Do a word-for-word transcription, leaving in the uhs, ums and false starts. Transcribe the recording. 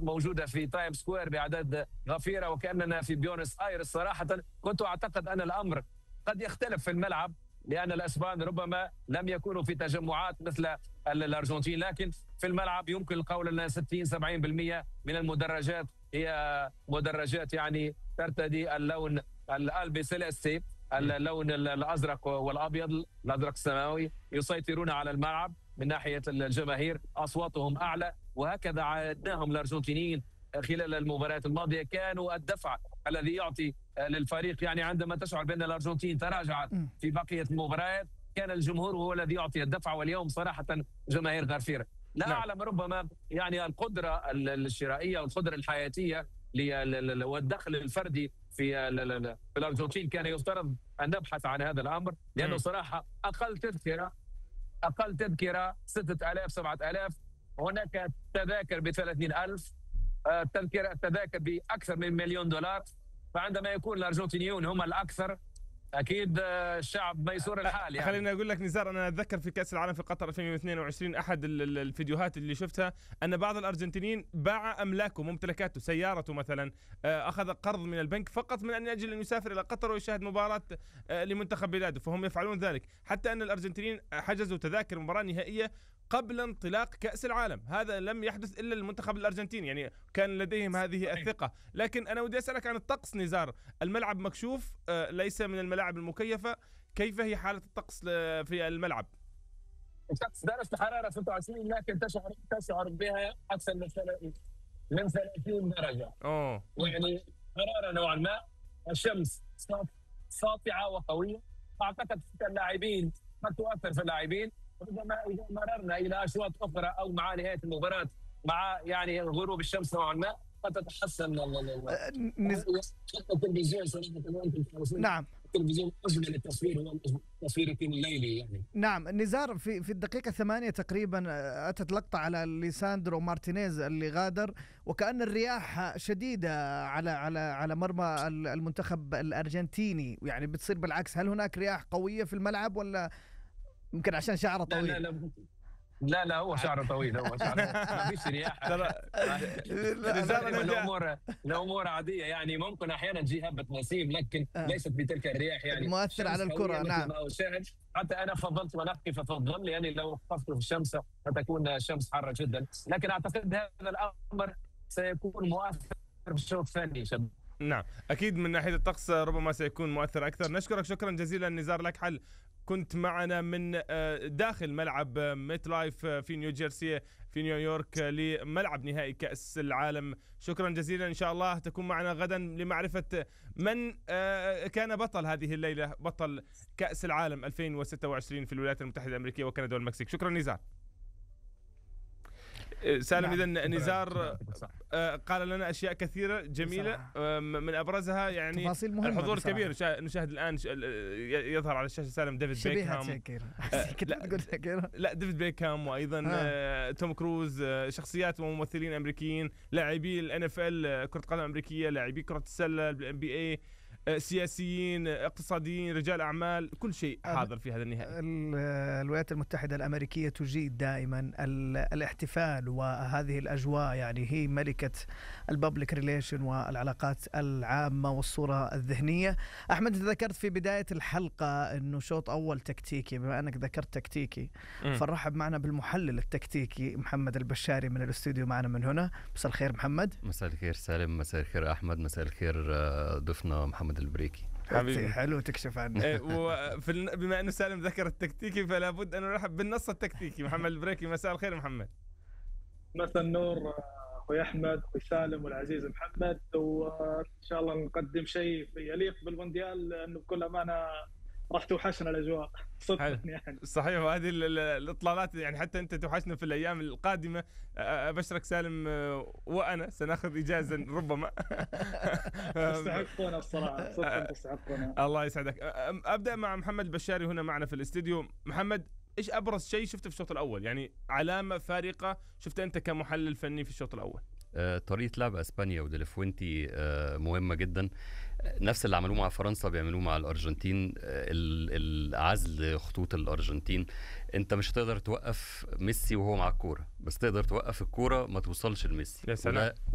موجودة في تايم سكوير بأعداد غفيرة وكأننا في بيونس آيرس. صراحة كنت أعتقد أن الأمر قد يختلف في الملعب، لأن الأسبان ربما لم يكونوا في تجمعات مثل الأرجنتين، لكن في الملعب يمكن القول أن ستين سبعين بالمئة من المدرجات هي مدرجات يعني ترتدي اللون الألبي سيليستي، اللون الأزرق والأبيض، الأزرق السماوي، يسيطرون على الملعب من ناحية الجماهير، أصواتهم أعلى. وهكذا عهدناهم الأرجنتينيين خلال المباريات الماضية، كانوا الدفع الذي يعطي للفريق، يعني عندما تشعر بأن الأرجنتين تراجعت في بقية المباريات كان الجمهور هو الذي يعطي الدفع. واليوم صراحة جماهير غفيرة. لا أعلم ربما يعني القدرة الشرائية والقدرة الحياتية والدخل الفردي في في الأرجنتين كان يفترض أن نبحث عن هذا الأمر، لأنه صراحة أقل تذكرة أقل تذكرة ستة آلاف سبعة آلاف، هناك تذاكر ب ثلاثين ألف، تذكرة تذاكر بأكثر من مليون دولار. فعندما يكون الأرجنتينيون هم الأكثر اكيد الشعب ميسور الحال. يعني خليني اقول لك نزار، انا اتذكر في كاس العالم في قطر ألفين واثنين وعشرين احد الفيديوهات اللي شفتها ان بعض الارجنتينيين باع املاكه ممتلكاته، سيارته مثلا، اخذ قرض من البنك فقط من ان اجل ان يسافر الى قطر ويشاهد مباراه لمنتخب بلاده، فهم يفعلون ذلك. حتى ان الارجنتينيين حجزوا تذاكر مباراه نهائيه قبل انطلاق كأس العالم، هذا لم يحدث إلا المنتخب الأرجنتيني، يعني كان لديهم هذه الثقة. لكن أنا ودي أسألك عن الطقس نزار، الملعب مكشوف ليس من الملاعب المكيفة، كيف هي حالة الطقس في الملعب؟ الطقس درجة حرارة ستة وعشرين، لكن تشعر تشعر بها أكثر من من ثلاثين درجة. أوه. يعني حرارة نوعا ما، الشمس ساطعة وقوية. أعتقد اللاعبين قد تؤثر في اللاعبين، ربما إذا مررنا إلى أشواط أخرى أو مع نهاية المباراة مع يعني غروب الشمس نوعا ما قد تتحسن التلفزيون. نعم، التلفزيون أجمل التصوير هو التصوير الليلي يعني. نعم نزار، في في الدقيقة ثمانية تقريبا أتت لقطة على ليساندرو مارتينيز اللي غادر، وكأن الرياح شديدة على على على مرمى المنتخب الأرجنتيني، يعني بتصير بالعكس. هل هناك رياح قوية في الملعب ولا يمكن عشان شعره طويل؟ لا لا لا لا, لا هو شعره طويل، هو شعره ما فيش رياح. الامور الامور عاديه، يعني ممكن احيانا تجي هبه نسيم، لكن آه. ليست بتلك الرياح يعني المؤثر على الكره. نعم، حتى انا فضلت ان اقف في الظل، يعني لو وقفت في الشمس فتكون الشمس حاره جدا، لكن اعتقد هذا الامر سيكون مؤثر في الشوط الثاني. نعم اكيد من ناحيه الطقس ربما سيكون مؤثر اكثر. نشكرك شكرا جزيلا نزار لك حل، كنت معنا من داخل ملعب ميت لايف في نيوجيرسي في نيويورك لملعب نهائي كأس العالم. شكرا جزيلا، إن شاء الله تكون معنا غدا لمعرفة من كان بطل هذه الليلة، بطل كأس العالم ألفين وستة وعشرين في الولايات المتحدة الأمريكية وكندا والمكسيك. شكرا نزار. سالم، إذن نزار قال لنا أشياء كثيرة جميلة، من أبرزها يعني الحضور الكبير. نشاهد الآن يظهر على الشاشة سالم ديفيد بيكهام، لا ديفيد بيكهام، وأيضا آه. توم كروز، شخصيات وممثلين أمريكيين، لاعبي ال إن إف إل كرة قدم أمريكية، لاعبي كرة السلة ال إن بي إيه، سياسيين، اقتصاديين، رجال أعمال، كل شيء حاضر في هذا النهائي. الولايات المتحدة الأمريكية تجيد دائما الاحتفال وهذه الأجواء، يعني هي ملكة الببليك ريليشن والعلاقات العامة والصورة الذهنية. أحمد، ذكرت في بداية الحلقة أنه شوط أول تكتيكي، بما أنك ذكرت تكتيكي فنرحب معنا بالمحلل التكتيكي محمد البشاري من الاستوديو معنا من هنا. مساء الخير محمد. مساء الخير سالم، مساء الخير أحمد، مساء الخير ضيفنا محمد البريكي. حبيبي حلو تكشف عنه. وفي بما انه سالم ذكر التكتيكي فلا بد ان نرحب بالنص التكتيكي محمد البريكي. مساء الخير محمد. مساء النور اخوي احمد وسالم والعزيز محمد، وان شاء الله نقدم شيء يليق بالمونديال، لانه بكل امانه راح توحشنا الاجواء صدقا يعني. صحيح، وهذه الاطلالات يعني حتى انت توحشنا في الايام القادمه. ابشرك سالم وانا سناخذ اجازه ربما. تستحقون الصراحه، صدقا تستحقون. الله يسعدك. ابدا مع محمد البشاري هنا معنا في الاستديو. محمد، ايش ابرز شيء شفته في الشوط الاول، يعني علامه فارقه شفت انت كمحلل فني في الشوط الاول؟ آه، طريقه لعب اسبانيا وديلفوينتي آه، مهمه جدا، نفس اللي عملوه مع فرنسا بيعملوه مع الارجنتين. العزل خطوط الارجنتين، انت مش هتقدر توقف ميسي وهو مع الكوره، بس تقدر توقف الكوره ما توصلش لميسي. يا سلام.